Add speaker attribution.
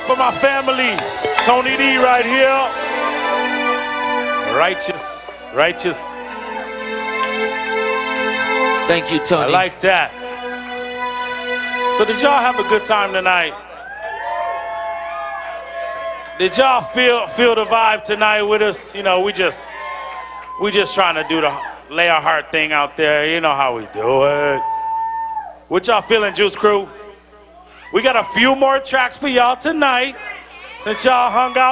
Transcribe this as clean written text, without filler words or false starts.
Speaker 1: for my family. Tony D right here. Righteous, righteous.
Speaker 2: Thank you, Tony.
Speaker 1: I like that. So did y'all have a good time tonight? Did y'all feel the vibe tonight with us? You know, we just trying to do the lay our heart thing out there. You know how we do it. What y'all feeling, Juice Crew? We got a few more tracks for y'all tonight since y'all hung out.